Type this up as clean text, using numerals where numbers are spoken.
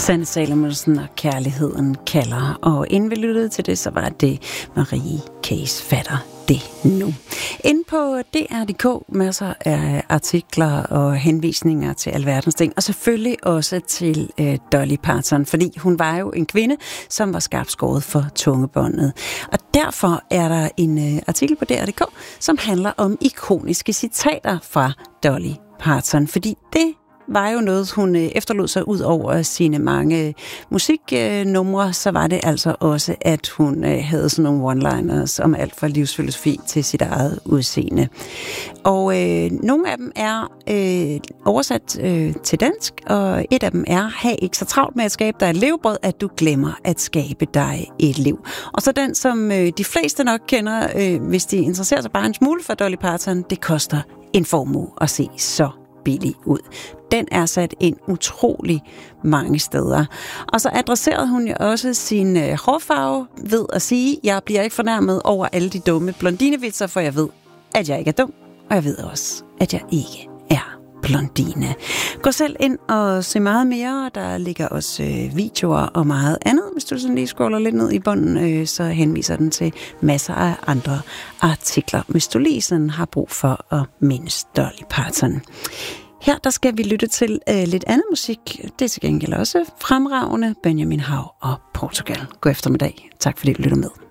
Sanne Salomonsen og Kærligheden kalder. Og inden vi lyttede til det, så var det Marie Case fatter det nu. Inde på DR.dk masser af artikler og henvisninger til alverdens ting, og selvfølgelig også til Dolly Parton, fordi hun var jo en kvinde, som var skarpt skåret for tungebåndet. Og derfor er der en artikel på DR.dk, som handler om ikoniske citater fra Dolly Parton, fordi det var jo noget, hun efterlod sig ud over sine mange musiknumre, så var det altså også, at hun havde sådan nogle one-liners om alt fra livsfilosofi til sit eget udseende. Og nogle af dem er oversat til dansk, og et af dem er: have ikke så travlt med at skabe dig et levebrød, at du glemmer at skabe dig et liv. Og så den, som de fleste nok kender, hvis de interesserer sig bare en smule for Dolly Parton: det koster en formue at se så billig ud. Den er sat ind utrolig mange steder. Og så adresserede hun jo også sin hårfarve ved at sige: jeg bliver ikke fornærmet over alle de dumme blondinevitser, for jeg ved, at jeg ikke er dum, og jeg ved også, at jeg ikke er blondine. Gå selv ind og se meget mere. Der ligger også videoer og meget andet. Hvis du sådan lige scroller lidt ned i bunden, så henviser den til masser af andre artikler, hvis du lige sådan har brug for at mindes Dolly Parton. Her der skal vi lytte til lidt andet musik. Det er til gengæld også fremragende. Benjamin Hav og Portugal. God eftermiddag. Tak fordi du lytter med.